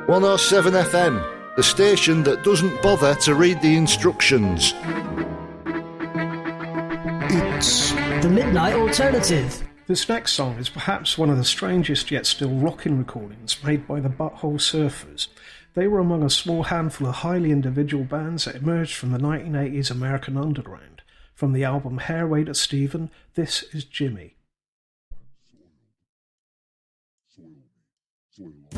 107 FM, the station that doesn't bother to read the instructions. It's The Midnight Alternative. This next song is perhaps one of the strangest yet still rocking recordings made by the Butthole Surfers. They were among a small handful of highly individual bands that emerged from the 1980s American underground. From the album Hairway to Stephen, this is Jimmy.